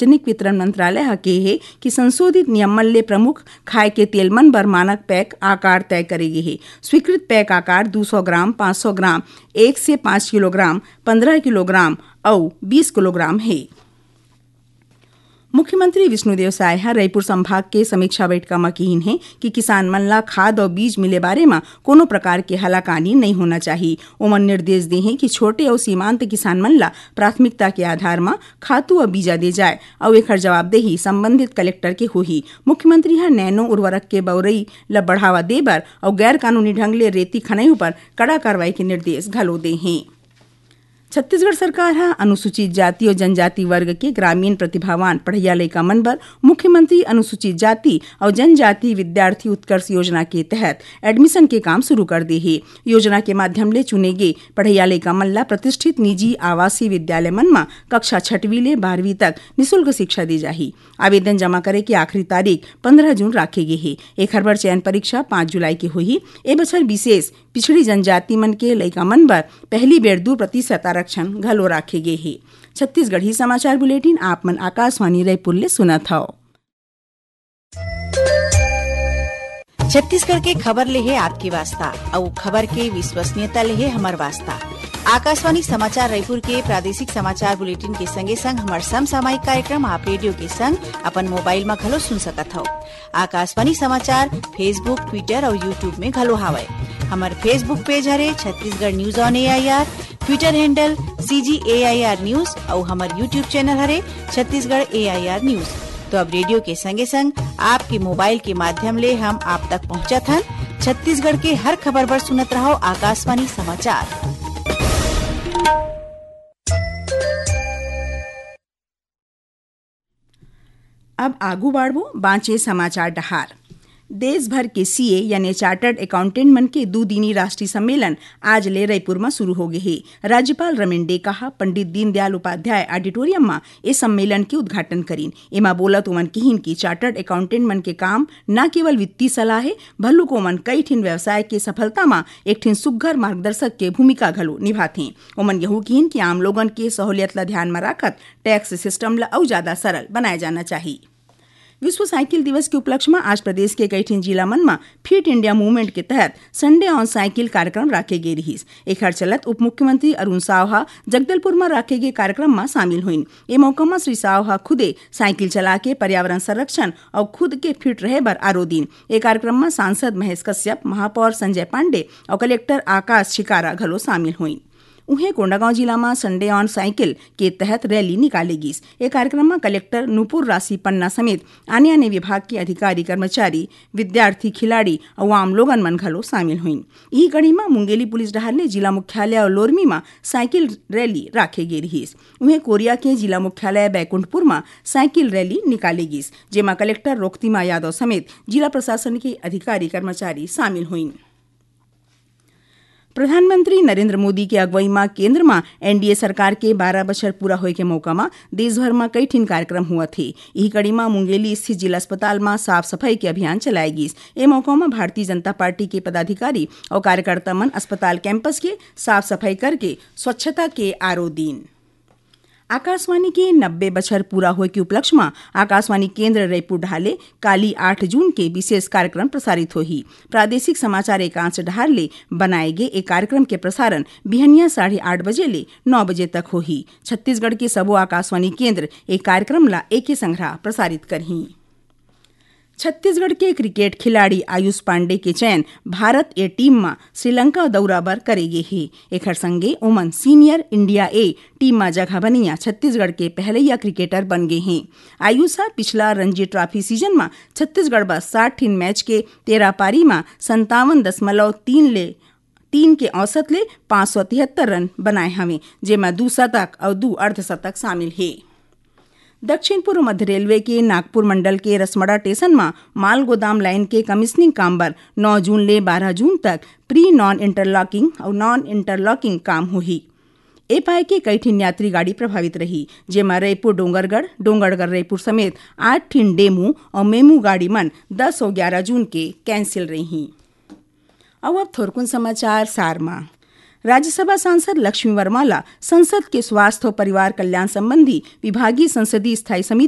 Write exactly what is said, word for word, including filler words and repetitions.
सार्वजनिक वितरण मंत्रालय ह के हे कि संशोधित नियम मन ले प्रमुख खाए के तेल मन बर मानक पैक आकार तय करे गे हे। स्वीकृत पैक आकार दो सौ ग्राम, पाँच सौ ग्राम, एक से पाँच किलोग्राम, पंद्रह किलोग्राम और बीस किलोग्राम है। मुख्यमंत्री विष्णुदेव साय ह रायपुर संभाग के समीक्षा बैठक में कहिन है कि किसान मन ला खाद और बीज मिले बारे में कोनो प्रकार के हलाकानी नहीं होना चाहिए। ओमन निर्देश दे हैं कि छोटे और सीमांत किसान मन ला प्राथमिकता के आधार में खातू और बीजा दे जाए और एकर जवाबदेही संबंधित कलेक्टर के होही। मुख्यमंत्री ह नैनो उर्वरक के बउरई ला बढ़ावा दे बर और गैर कानूनी ढंग ले रेती खनई पर कड़ा कार्रवाई के निर्देश घलो दे हैं। छत्तीसगढ़ सरकार है अनुसूचित जाति और जनजाति वर्ग के ग्रामीण प्रतिभावान पढ़इया लइका मन बर मुख्यमंत्री अनुसूचित जाति और जनजाति विद्यार्थी उत्कर्ष योजना के तहत एडमिशन के काम शुरू कर दे है। योजना के माध्यम ले चुने गे पढ़इया लइका मन ला प्रतिष्ठित निजी आवासीय विद्यालय मन में कक्षा छठवीं ले बारहवीं तक निःशुल्क शिक्षा दी जाही। आवेदन जमा करे के आखिरी तारीख पंद्रह जून राखे गे है। एखर बर चयन परीक्षा पाँच जुलाई के होही। ए बछर विशेष पिछड़ी जनजाति मन के लइका मन बर पहली बेर दो प्रतिशत आरक्षण घलो राखे गे हे। छत्तीसगढ़ी समाचार बुलेटिन आप मन आकाशवाणी रायपुर ले सुनत हव। छत्तीसगढ़ के खबर ले है आपकी वास्ता और खबर के विश्वसनीयता ले है हमार वास्ता। आकाशवाणी समाचार रायपुर के प्रादेशिक समाचार बुलेटिन के संगे संग हमार समसामयिक कार्यक्रम आप रेडियो के संग अपन मोबाइल में घलो सुन सकत हो। आकाशवाणी समाचार फेसबुक, ट्विटर और यूट्यूब में घलो हावय। हमार फेसबुक पेज हरे Chhattisgarh news on A I R, Twitter handle सी जी ए आई आर न्यूज और हमार यूट्यूब चैनल हरे छत्तीसगढ़ ए आई आर न्यूज। तो अब रेडियो के संगे संग आपके मोबाइल के माध्यम ले हम आप तक पहुंचत हन। छत्तीसगढ़ के हर खबर पर सुनत रहो आकाशवाणी समाचार। अब आगू बाढ़बो बांचे समाचार डहार। देश भर के सीए यानी चार्टर्ड अकाउंटेंट मन के दो दिनी राष्ट्रीय सम्मेलन आज ले रायपुर में शुरू हो गए है। राज्यपाल रमेन डेका पंडित दीनदयाल उपाध्याय ऑडिटोरियम में इस सम्मेलन के उद्घाटन करीन। एमा बोलत ओमन कहिन कि चार्टर्ड अकाउंटेंट मन के काम न केवल वित्तीय सलाह है, भल्लू को ओमन कई ठिन व्यवसाय के सफलता में एक ठिन सुघ्घर मार्गदर्शक के भूमिका घलो निभाथे। ओमन यहू कहिन कि आम लोगन के सहूलियत ला ध्यान में रखत टैक्स सिस्टम ला और ज्यादा सरल बनाया जाना चाहिए। विश्व साइकिल दिवस के उपलक्ष्य में आज प्रदेश के कई ठिन जिला मन में फिट इंडिया मूवमेंट के तहत संडे ऑन साइकिल कार्यक्रम राखे गे रहिस। एखर चलत उप मुख्यमंत्री अरुण साव हा जगदलपुर में राखे गे कार्यक्रम में शामिल हुईन। ए मौका में श्री साव हा खुदे साइकिल चला के पर्यावरण संरक्षण और खुद के फिट रहे बर आरो दिन। ए कार्यक्रम में सांसद महेश कश्यप, महापौर संजय पांडे और कलेक्टर आकाश छिकारा घलो शामिल हुईन। उन्हें कोंडागांव जिला में संडे ऑन साइकिल के तहत रैली निकाली गई। ये कार्यक्रम में कलेक्टर नुपुर राशि पन्ना समेत अन्य अन्य विभाग के अधिकारी, कर्मचारी, विद्यार्थी, खिलाड़ी और आम लोगन मन घलो शामिल हुईन। यही कड़ी में मुंगेली पुलिस डहार ने जिला मुख्यालय और लोरमी में साइकिल रैली राखे गे रहिस। उन्हें कोरिया के जिला मुख्यालय बैकुंठपुर में साइकिल रैली निकाली गई, जेमा कलेक्टर रोक्तिमा यादव समेत जिला प्रशासन के अधिकारी, कर्मचारी शामिल हुईन। प्रधानमंत्री नरेंद्र मोदी के अगुवाई में केंद्र में एनडीए सरकार के बारह बछर पूरा होए के मौका में देश भर में कई ठिन कार्यक्रम हुआ थे। यही कड़ी में मुंगेली स्थित जिला अस्पताल में साफ सफाई के अभियान चलाए गई। ए मौका में भारतीय जनता पार्टी के पदाधिकारी और कार्यकर्ता मन अस्पताल कैंपस के साफ सफाई करके स्वच्छता के आरो दीन। आकाशवाणी के नब्बे बछर पूरा होए के उपलक्ष्य में आकाशवाणी केंद्र रायपुर ढाले काली आठ जून के विशेष कार्यक्रम प्रसारित होही। प्रादेशिक समाचार एकांश ढहार ले बनाए गए एक कार्यक्रम के प्रसारण बिहनिया साढ़े आठ बजे ले नौ बजे तक होही। छत्तीसगढ़ के सबो आकाशवाणी केंद्र एक कार्यक्रम ला एक ही संग्रह प्रसारित करही। छत्तीसगढ़ के क्रिकेट खिलाड़ी आयुष पांडे के चयन भारत ए टीम में श्रीलंका दौरा बर करेगे है। एकर संगे ओमन सीनियर इंडिया ए टीम में जगह बनिया छत्तीसगढ़ के पहलैया क्रिकेटर बन गए हैं। आयुष पिछला रणजी ट्रॉफी सीजन में छत्तीसगढ़ बर साठ ठिन मैच के तेरह पारी में संतावन दशमलव तीन ले तीन के औसत ले पाँच सौ तिहत्तर रन बनाए हवे, जेमा दू शतक और दू अर्धशतक शामिल है। दक्षिण पूर्व मध्य रेलवे के नागपुर मंडल के रसमड़ा स्टेशन में माल गोदाम लाइन के कमीशनिंग काम बर नौ जून ले बारह जून तक प्री नॉन इंटरलॉकिंग और नॉन इंटरलॉकिंग काम होही। ए पाए के कई ठिन यात्री गाड़ी प्रभावित रही, जेमा रायपुर डोंगरगढ़, डोंगरगढ़ रायपुर समेत आठ ठिन डेमू और मेमू गाड़ी मन दस और ग्यारह जून के कैंसिल रही। अब अब थोरकुन समाचार सारमा। राज्यसभा सांसद लक्ष्मी वर्मा ला संसद के स्वास्थ्य और परिवार कल्याण संबंधी विभागीय संसदीय स्थायी समिति